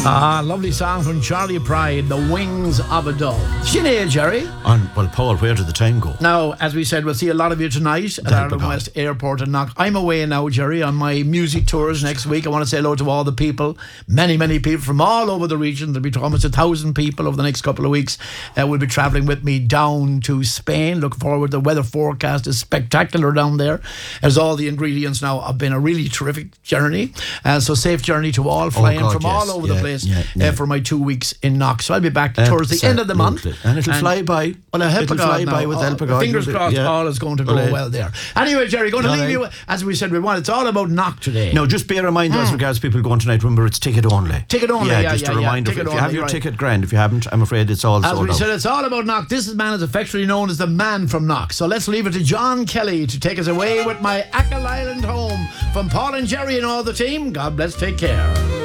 Lovely song from Charlie Pride, The Wings of a Dove. Sinead, Jerry. Well, Paul, where did the time go? Now, as we said, we'll see a lot of you tonight at Ireland West Airport in Knock. I'm away now, Jerry, on my music tours next week. I want to say hello to all the people, many people from all over the region. There'll be almost 1,000 people over the next couple of weeks. Will be travelling with me down to Spain. Look forward. The weather forecast is spectacular down there, as all the ingredients now have been a really terrific journey. So safe journey to all, flying from all over the place for my 2 weeks in Knock. So I'll be back towards the end of the month. And it'll fly by. Well, it'll fly by with help of God. Fingers crossed, all is going to go well there. Anyway, Jerry, going to leave you, as we said we want. It's all about Knock today. No, just be a reminder as regards people going tonight. Remember, it's ticket only. Ticket only, just a reminder. If you have your ticket, grand. If you haven't, I'm afraid it's all sold out. As we said, it's all about Knock. This man is affectionately known as the man from Knock. So let's leave it to John Kelly to take us away with My Achill Island Home. From Paul and Jerry and all the team, God bless, take care.